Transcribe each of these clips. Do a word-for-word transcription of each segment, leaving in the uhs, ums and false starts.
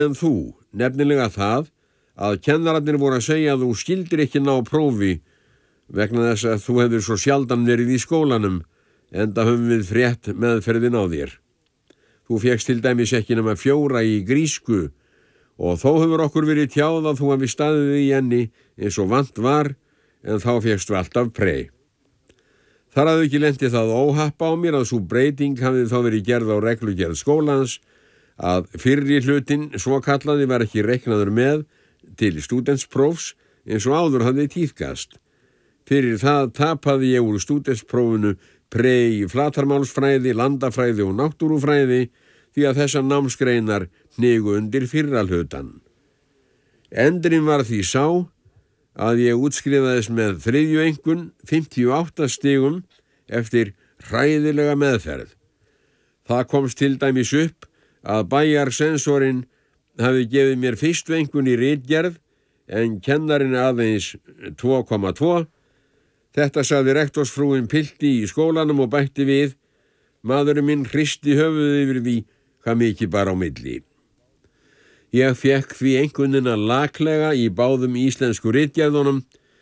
en þú, nefnilega það að kennararnir voru að segja að þú skildir ekki ná prófi vegna þess að þú hefur svo sjaldan verið í skólanum, enda höfum við frétt meðferðin á þér. Þú fékkst til dæmis ekki nema fjóra í grísku og þó hefur okkur verið tjáð að þú hafi staðið í henni eins og vant var, en þá fékkstu alltaf prei. Þar hafði ekki lenti það óhappa á mér að svo breyting hafði þá verið gerð á reglugerð skólans að fyrri hlutin svo kallaði var ekki reiknaður með til stúdentsprófs eins og áður hafði tíðkast. Fyrir það tapaði ég úr stúdentsprófinu prei í flatarmálsfræði, landafræði og náttúrufræði því að þessar námsgreinar hnigu undir fyrra hlutan. Endurinn var því sá að ég útskrifaðist með þriðju einkunn fimmtíu og átta stigum eftir hræðilega meðferð. Það komst til dæmis upp að bæjarsensorinn hafi gefið mér fyrstu einkunn í ritgerð en kennarinn aðeins tvö komma tvö. Þetta sagði rektorsfrúin pilti í skólanum og bætti við: maðurinn minn hristi höfuðið yfir því hvað mikið bara á milli. Ég fékk því einkunnina laklega í báðum íslensku ritgerðunum.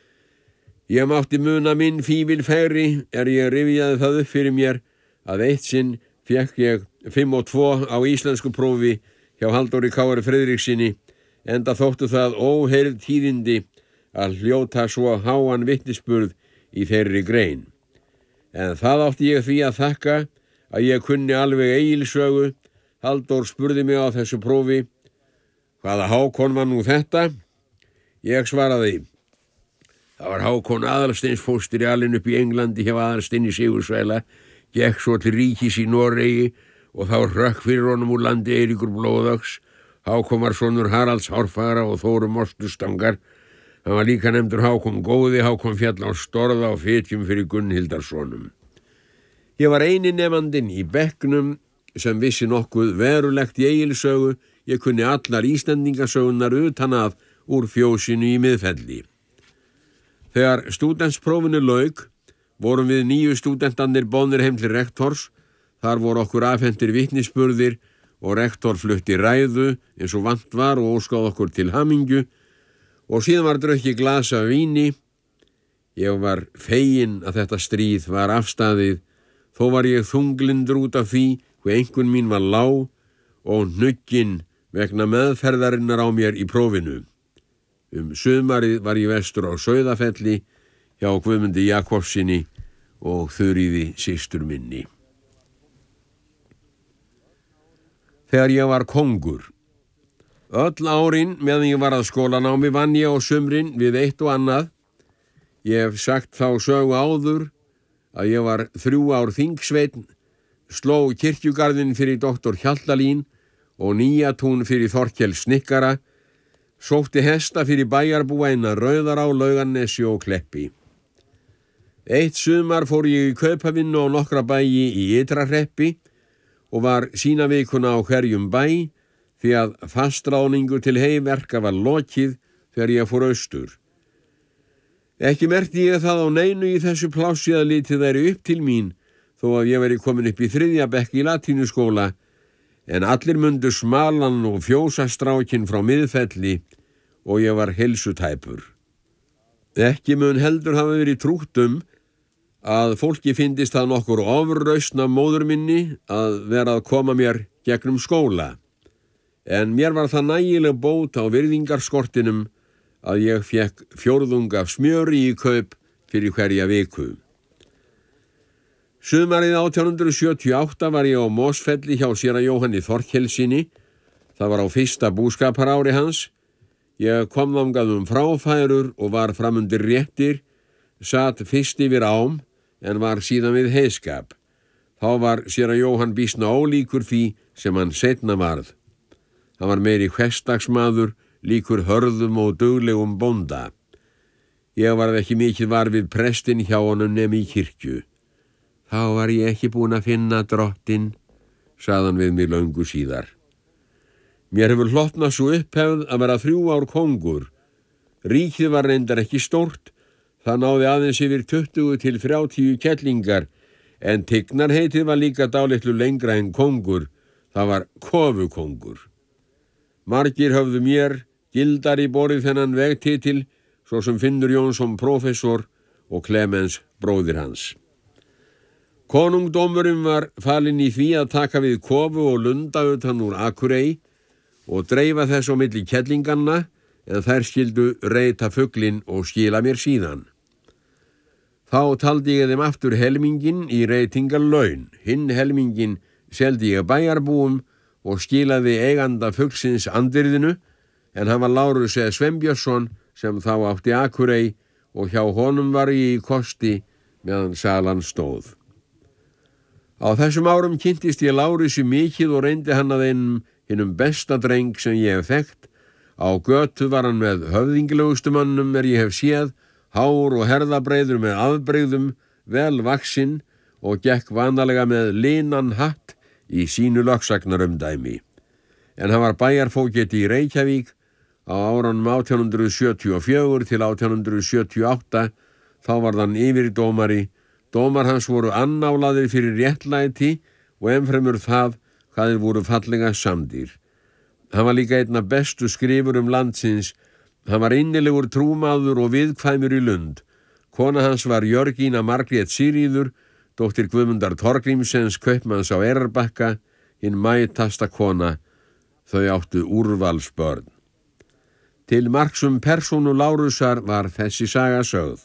Ég mátti muna minn fífil færi er ég rifjaði það upp fyrir mér að eitt sinn fékk ég fimm og tvö á íslensku prófi hjá Halldóri Kári Friðrikssyni, enda þóttu það óheyrð tíðindi að hljóta svo háan vitnisburð í þeirri grein. En það átti ég því að þakka að ég kunni alveg Egilssögu. Halldór spurði mig á þessu prófi: hvaða Hákon var nú þetta? Ég svaraði: það var Hákon Aðalsteins fóstri alinn upp í Englandi hjá Aðalsteini Sigursvæla, gekk svo til ríkis í Noregi og þá hrökk fyrir honum úr landi Eiríkur blóðöx. Hákon var sonur Haralds hárfagra og Þóru Mostustangar. Hann var líka nefndur Hákon góði. Hákon fjall á storða og fitjum fyrir Gunnhildarssonum. Ég var eini nemandinn í bekknum sem vissi nokkuð verulegt í Egilssögu. Ég kunni allar Íslendingasögunar utan að úr fjósinu í Miðfelli. Þegar stúdentsprófinu lauk vorum við níu stúdentarnir boðnir heim til rektors. Þar voru okkur afhentir vitnisburðir og rektor flutti ræðu eins og vant var og óskáð okkur til hamingju og síðan var drukki glas af víni. Ég var fegin að þetta stríð var afstaðið, þó var ég þunglindur út af því hve einkunn mín var lág og hnugginn vegna meðferðarinnar á mér í prófinu. Um sumarið var ég vestur á Sauðafelli hjá Guðmundi Jakobssyni og Þuríði systur minni. Þegar ég var kóngur. Öll árin meðan ég var að skólanámi vann ég á sumrin við eitt og annað. Ég hef sagt þá sögu áður að ég var þrjú ár þingsveinn, sló kirkjugarðinn fyrir doktor Hjaltalín og Nýjatún fyrir Þorkel snikkara, sótti hesta fyrir bæjarbúa innan Rauðará, Laugannesi og Kleppi. Eitt sumar fór ég í kaupavinnu á nokkra bæi í Ytrahreppi og var sína vikuna á hverjum bæ því að fastráðningu til heyverka var lokið þegar ég fór austur. Ekki merkti ég það á neinu í þessu plássi að litið væri upp til mín þó að ég væri komin upp í þriðja bekk í latínuskóla, en allir mundu smalan og fjósastrákin frá Miðfelli og ég var heilsutæpur. Ekki mun heldur hafa verið trútt um að fólki fyndist það nokkur ofurrausn af móður minni að vera að koma mér gegnum skóla, en mér var það nægileg bót á virðingarskortinum að ég fékk fjórðung af smjöri í kaup fyrir hverja viku. Sumarið átján hundruð sjötíu og átta var ég á Mosfelli hjá séra Jóhanni Þorkelssyni. Það var á fyrsta búskaparári hans. Ég kom þangað um fráfærur og var framundir réttir, sat fyrst yfir ám, en var síðan við heiskap. Þá var séra Jóhann býsna ólíkur því sem hann seinna varð. Hann var meiri hversdagsmaður, líkur hörðum og duglegum bónda. Ég varð ekki mikið var við prestinn hjá honum nema í kirkju. Þá var ég ekki búin að finna drottinn, sagði hann við mig löngu síðar. Mér hefur hlotnað svo upphefð að vera þrjú ár kóngur. Ríkið var reyndar ekki stórt, það náði aðeins yfir tuttugu til þrjátíu kettlingar, en tignarheitið var líka dálitlu lengra en kóngur, það var kofukóngur. Margir höfðu mér gildari borið þennan vegtitil, svo sem Finnur Jónsson prófessor og Klemens bróðir hans. Konungdómurinn var falinn í því að taka við kofu og lunda utan úr Akurey og dreifa þess á milli kellinganna, en þær skildu reyta fuglinn og skila mér síðan. Þá taldi ég þeim aftur helmingin í reytingarlaun, hinn helmingin seldi ég bæjarbúum og skilaði eiganda fuglsins andvirðinu, en hann var Lárus E. Sveinbjörnsson sem þá átti Akurey og hjá honum var ég í kosti meðan salan stóð. Á þessum árum kynntist ég Lárusi mikið og reyndi hann að einum hinnum besta dreng sem ég hef þekkt. Á götu var hann með höfðinglegustu mönnum er ég hef séð, hár og herðabreiður með afbrigðum, vel vaxinn og gekk vanalega með linan hatt í sínu lögsagnarumdæmi. En hann var bæjarfógeti í Reykjavík á árunum átján hundruð sjötíu og fjögur til átján hundruð sjötíu og átta, þá var hann yfirdómari. Dómar hans voru annálaðir fyrir réttlæti og ennfremur það hvað þeir voru fallega samdir. Hann var líka einn af bestu skrifurum landsins. Hann var innilegur trúmaður og viðkvæmur í Lund. Kona hans var Jörgína Margrét Sigríður, dóttir Guðmundar Torgrímsens kaupmanns á Eyrarbakka, hinn mætasta kona. Þau áttu úrvalsbörn. Til marks um persónu Lárusar var þessi saga sögð.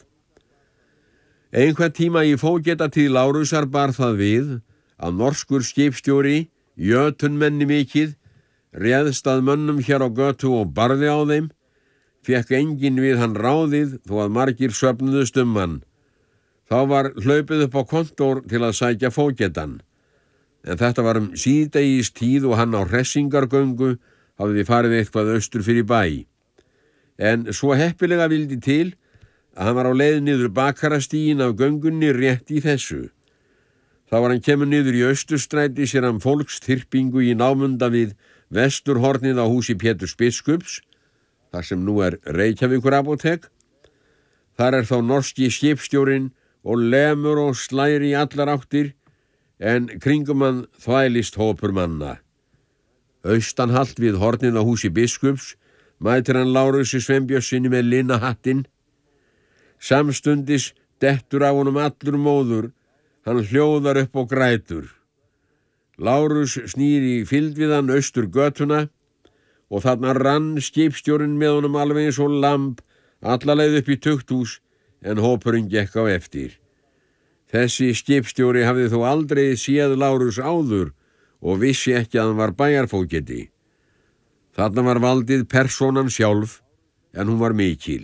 Einhvern tíma í fógetatíð Lárusar bar það við að norskur skipstjóri, jötunmenni mikið, réðst að mönnum hér á götu og barði á þeim, fékk enginn við hann ráðið þó að margir söfnuðust um hann. Þá var hlaupið upp á kontór til að sækja fógetan, en þetta var um síðdegis tíð og hann á hressingargöngu hafði farið eitthvað austur fyrir bæ. En svo heppilega vildi til að hann var á leið niður bakarastígin af göngunni rétt í þessu. Þá var hann kemur niður í Austurstræti sér hann fólkstyrpingu í námunda við vesturhornið á húsi Péturs biskups, þar sem nú er Reykjavíkur apótek. Þar er þá norski skipstjórinn og lemur og slær í allar áttir, en kringum hann þvælist hópur manna. Austanhalt við hornið á húsi biskups mætir hann Lárusi Sveinbjörnssyni með lina hattinn. Samstundis dettur af honum allur móður, hann hljóðar upp og grætur. Lárus snýr í fylgd við hann austur götuna og þarna rann skipstjórinn með honum alveg eins og lamb alla leið upp í tukthús, en hópurinn gekk á eftir. Þessi skipstjóri hafði þó aldrei séð Lárus áður og vissi ekki að hann var bæjarfógeti. Þarna var valdið persónan sjálf, en hún var mikil.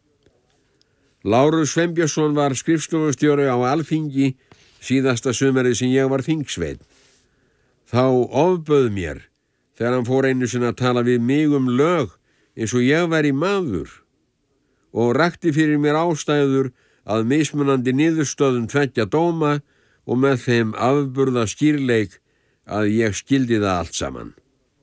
Lárus Sveinbjörnsson var skrifstofustjóri á Alþingi síðasta sumarið sem ég var þingsveinn. Þá ofbauð mér þegar hann fór einu sinni að tala við mig um lög eins og ég væri maður og rakti fyrir mér ástæður að mismunandi niðurstöðum tveggja dóma og með þeim afburða skýrleik að ég skildi það allt saman.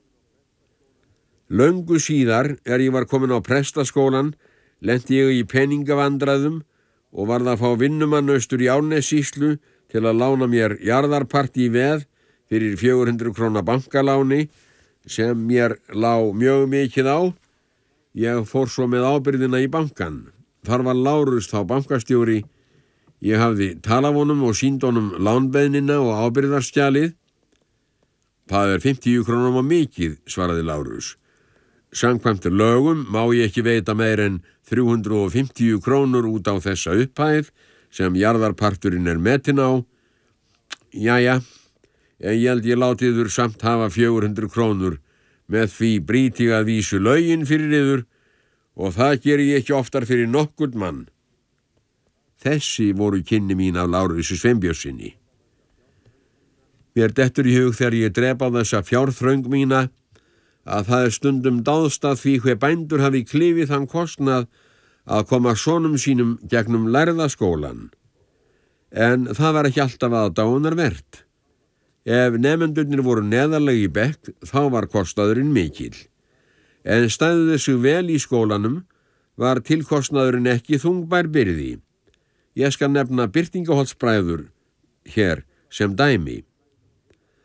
Löngu síðar, er ég var komin á prestaskólan, lenti ég í peningavandræðum og varð að fá vinnumann austur í Árnessýslu til að lána mér jarðarpart í veð fyrir fjögur hundruð króna bankaláni sem mér lá mjög mikið á. Ég fór svo með ábyrgðina í bankan. Þar var Lárus þá bankastjóri. Ég hafði talað honum og sýnd honum lánbeiðnina og ábyrgðarskjalið. Það er fimmtíu krónum á mikið, svaraði Lárus. Samkvæmt lögum má ég ekki veita meir en þrjú hundruð fimmtíu krónur út á þessa upphæð sem jarðarparturinn er metin á. Jæja, en ég held ég láti yður samt hafa fjögur hundruð krónur, með því brýti ég að vísu lögin fyrir yður og það geri ég ekki oftar fyrir nokkurn mann. Þessi voru kynni mín af Lárusi Sveinbjörnssyni. Mér dettur í hug þegar ég drep á þessa fjárþröng mína að það er stundum dáðstað því hver bændur hafi klifið þann kostnað að koma sonum sínum gegnum lærðaskólan. En það var ekki alltaf að dánar vert. Ef nemendurnir voru neðarlega í bekk, þá var kostnaðurinn mikil. En stæðu þessu vel í skólanum var tilkostnaðurinn ekki þungbær byrði. Ég skal nefna Birtingaholtsbræður hér sem dæmi.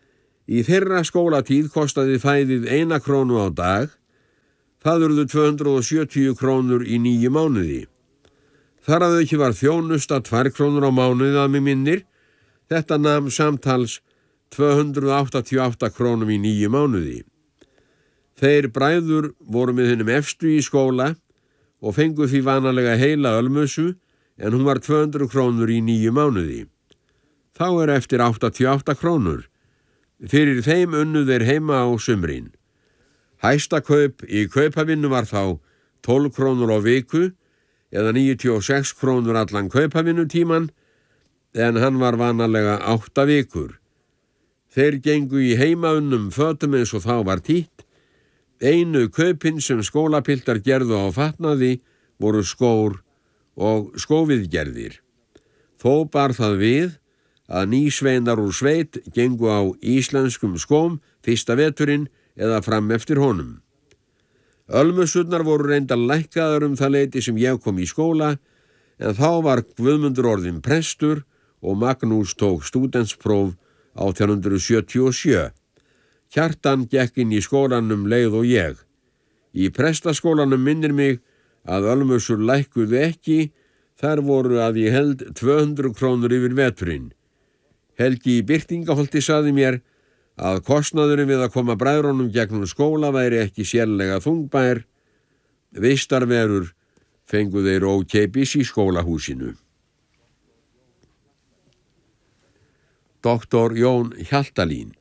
Í þeirra skólatíð kostaði fæðið eina krónu á dag, það urðu tvö hundruð sjötíu krónur í níu mánuði. Þar að auki var þjónusta tvær krónur á mánuði að mig minnir, þetta nam samtals tvö hundruð áttatíu og átta krónum í níu mánuði. Þeir bræður voru með hinum efstu í skóla og fengu því vanalega heila ölmusu en hún var tvö hundruð krónur í níu mánuði. Þá er eftir áttatíu og átta krónur. Fyrir þeim unnu þeir heima á sumrin. Hæsta kaup í kaupavinnu var þá tólf krónur á viku eða níutíu og sex krónur allan kaupavinnutíman en hann var vanalega átta vikur. Þeir gengu í heimaunnum fötum eins og þá var títt. Einu kaupin sem skólapiltar gerðu á fatnaði voru skór og skóviðgerðir. Þó bar það við að nýsveinar úr sveit gengu á íslenskum skóm fyrsta veturinn eða fram eftir honum. Ölmusurnar voru reyndar lækkaðar um það leyti sem ég kom í skóla en þá var Guðmundur orðinn prestur og Magnús tók stúdentspróf átján hundruð sjötíu og sjö. Kjartan gekk inn í skólanum leið og ég. Í prestaskólanum minnir mig að ölmusur lækkuðu ekki, þar voru að ég held tvö hundruð krónur yfir veturinn. Helgi í Birtingaholti saði mér að kostnaðurinn við að koma bræðrunum gegnum skóla væri ekki sérlega þungbær. Vistarverur fengu þeir ókeypis í skólahúsinu. Doktor Jón Hjaltalín.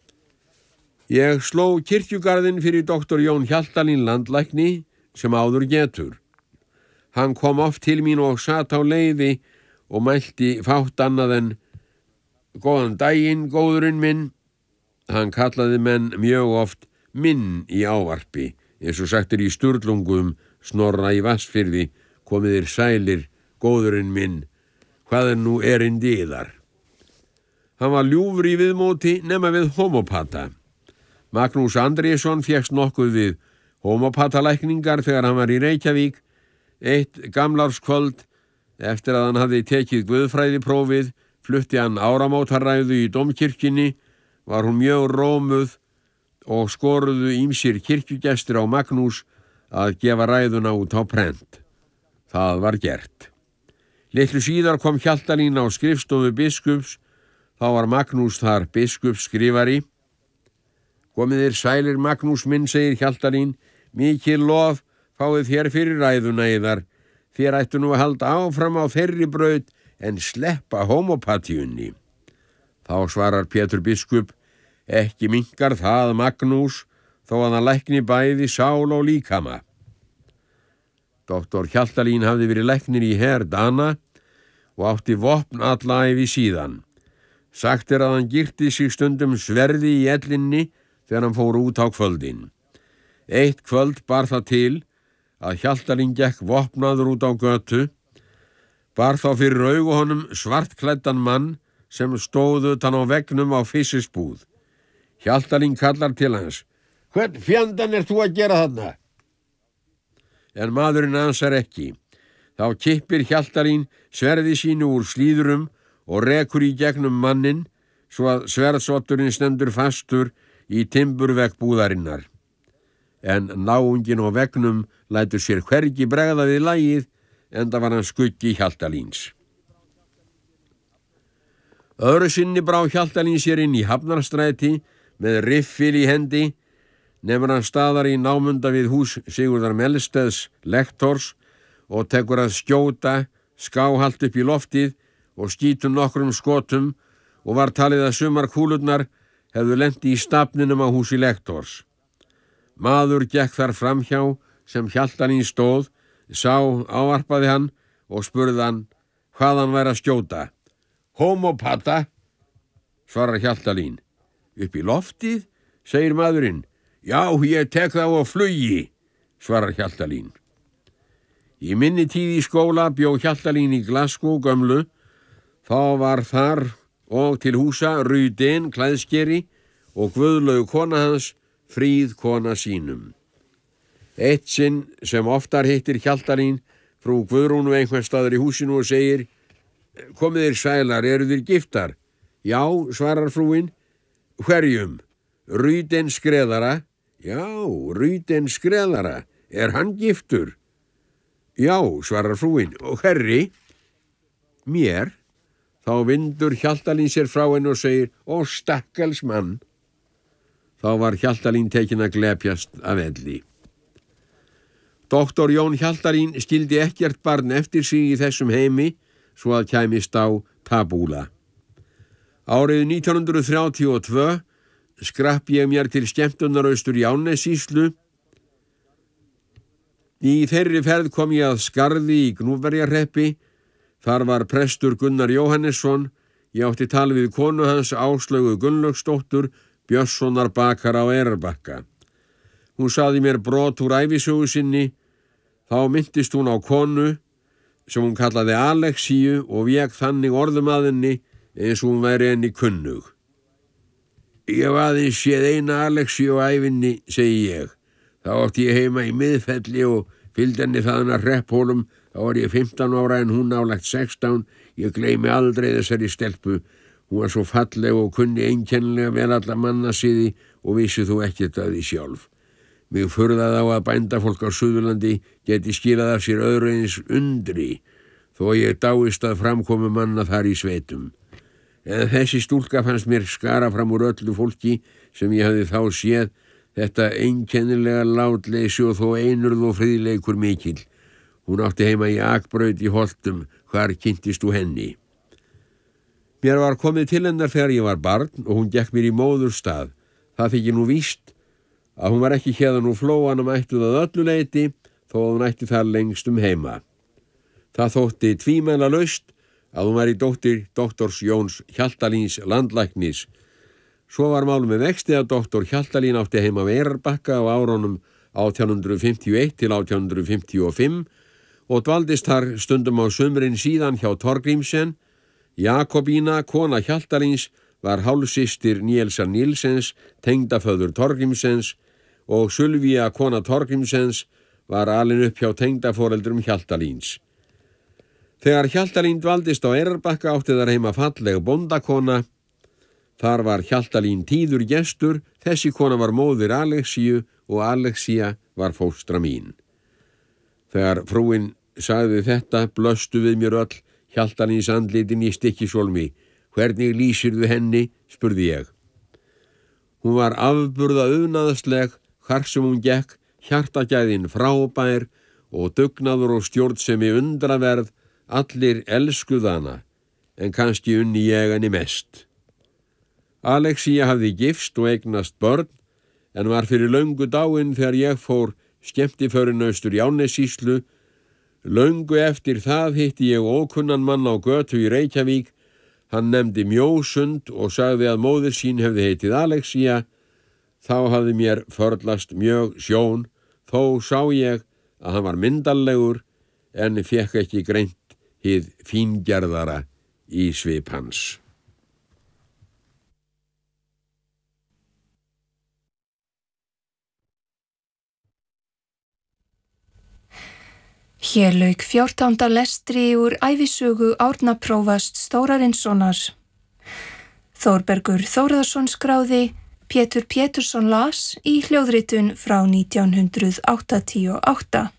Ég sló kirkjugarðinn fyrir doktor Jón Hjaltalín landlækni sem áður getur. Hann kom oft til mín og sat á leiði og mælti fátt annað en góðan daginn, góðurinn minn. Hann kallaði menn mjög oft minn í ávarpi, eins og sagt er í Sturlungum Snorra í Vatnsfirði, komiðir sælir, góðurinn minn, hvað er nú erindi yðar? Hann var ljúfur í viðmóti nema við homopata. Magnús Andrésson fékkst nokkuð við homopatalækningar þegar hann var í Reykjavík, eitt gamlarskvöld eftir að hann hafði tekið guðfræðiprófið, flutti hann áramótarræðu í dómkirkjunni, var hún mjög rómuð og skoruðu ýmsir kirkjugestir á Magnús að gefa ræðuna út á prent. Það var gert. Litlu síðar kom Hjaltalín á skrifstofu biskups, þá var Magnús þar biskupsskrifari. Komið þér sælir Magnús minn, segir Hjaltalín, mikið lof fáið þér fyrir ræðuna yðar. Þér ættu nú að halda áfram á þeirri braut en sleppa homopatíunni. Þá svarar Pétur biskup, ekki minkar það Magnús, þó að hann lækni bæði sál og líkama. Doktor Hjaltalín hafði verið læknir í her Dana og átti vopn alla ævi síðan. Sagt er að hann girti sig stundum sverði í ellinni þegar hann fór út á kvöldin. Eitt kvöld bar það til að Hjaltalín gekk vopnaður út á götu, bar þá fyrir augu honum svartklæddan mann sem stóð utan á veggnum á fiskisbúð. Hjaltalín kallar til hans, hvern fjandan er þú að gera þarna? En maðurinn ansar ekki. Þá kippir Hjaltalín sverði sínu úr slíðurum og rekur í gegnum mannin svo að sverðsotturinn stendur fastur í timburvegg búðarinnar. En náunginn á veggnum lætur sér hvergi bregða við lagið, enda var hann skuggi Hjaltalíns. Öðru sinni brá Hjaltalín sér inn í Hafnarstræti með riffil í hendi, nefnir hann staðar í námunda við hús Sigurðar Melsteðs lektors og tekur að skjóta skáhalt upp í loftið og skýtur nokkrum skotum og var talið að sumar kúlurnar hefðu lent í stafninum á húsi lektors. Maður gekk þar framhjá sem Hjaltalín stóð, sá ávarpaði hann og spurði hann hvað hann væri að skjóta. Homopata, svarar Hjaltalín. Upp í loftið, segir maðurinn. Já, ég tek þá á flugi, svarar Hjaltalín. Í minni tíð í skóla bjó Hjaltalín í Glasgow gömlu. Þá var þar og til húsa Rudin klæðskeri og Guðlaug kona hans, Fríð kona sínum. Eitt sinn sem oftar hittir Hjaltalín frú Guðrúnu einhvers staðar í húsinu og segir, komið þér sælar, eru þér giftar? Já, svarar frúin. Hverjum? Rúten skreðara? Já, Rúten skreðara. Er hann giftur? Já, svarar frúin. Og herri? Mér. Þá vindur Hjaltalín sér frá henni og segir, ó stakkals mann. Þá var Hjaltalín tekin að glepjast af elli. Doktor Jón Hjaltalín skildi ekkert barn eftir sig í þessum heimi svo að kæmist á tabúla. Árið nítján hundruð þrjátíu og tvö skrapp ég mér til skemmtunar austur í Árnessýslu. Í þeirri ferð kom ég að Skarði í Gnúpverjahreppi. Þar var prestur Gunnar Jóhannesson. Ég átti tal við konu hans Áslaugu Gunnlaugsdóttur, Björnssonar bakara á Eyrarbakka. Hún saði mér brot úr ævisögu sinni. Þá minntist hún á konu sem hún kallaði Alexíu og vék þannig orðum að henni eins og hún væri henni kunnug. Ég hef aðeins séð eina Alexíu á ævinni, segi ég. Þá átti ég heima í Miðfelli og fylgdi henni þaðan að Hrepphólum. Þá var ég fimmtán ára en hún nálægt sextán. Ég gleymi aldrei þessari stelpu. Hún var svo falleg og kunni einkennilega vel alla mannasiði og vissi þú ekkert að því sjálf. Mig furðaði á að bændafólk á Suðurlandi geti skilað af sér öðru eins undri, þó ég dáist að framkomu manna þar í sveitum. En þessi stúlka fannst mér skara fram úr öllu fólki sem ég hafði þá séð, þetta einkennilega látleysi og þó einurð og friðleikur mikill. Hún átti heima í Akbraut í Holtum, hvar kynntist þú henni. Mér var komið til hennar þegar ég var barn og hún gekk mér í móðurstað. Það þykir nú víst að hún var ekki héðan úr Flóanum ættuð að öllu leyti, þó að hún ætti þar lengst um heima. Það þótti tvímælalaust að hún var í dóttir doktors Jóns Hjaltalíns landlæknis. Svo var mál með vexti að doktor Hjaltalín átti heima á Eyrarbakka á árunum átján hundruð fimmtíu og eitt til átján hundruð fimmtíu og fimm og dvaldist þar stundum á sumrin síðan hjá Torgrímsen. Jakobína, kona Hjaltalíns, var hálfsystir Níelsar Níelsens, tengdaföður Torgrímsens, og Sylvía, kona Torgrímsens, var alin upp hjá tengdaforeldrum Hjaltalíns. Þegar Hjaltalín dvaldist á Eyrarbakka átti þar heima falleg bóndakona. Þar var Hjaltalín tíður gestur. Þessi kona var móðir Alexíu og Alexía var fóstra mín. Þegar frúin sagði þetta blöstu við mér öll Hjaltalíns andlitin í Stykkishólmi. Hvernig lýsirðu henni, spurði ég. Hún var afburða unaðsleg, hvar sem hún gekk, hjartagæðin frábær og dugnaður og stjórnsemi undraverð, allir elskuðu hana, en kannski unni ég henni mest. Alexía hafði gifst og eignast börn, en var fyrir löngu dáin þegar ég fór skemmtiförin austur í Árnessýslu. Löngu eftir það hitti ég ókunnan mann á götu í Reykjavík. Hann nefndi Mjósund og sagði að móðir sín hefði heitið Alexía. Þá hafði mér förlast mjög sjón, þó sá ég að hann var myndarlegur en fékk ekki greint hið fíngerðara í svip hans. Hér lauk fjórtánda lestri úr ævisögu Árna prófasts Þórarinssonar. Þórbergur Þórðarson skráði, Pétur Pétursson las í hljóðritun frá nítján hundruð áttatíu og átta.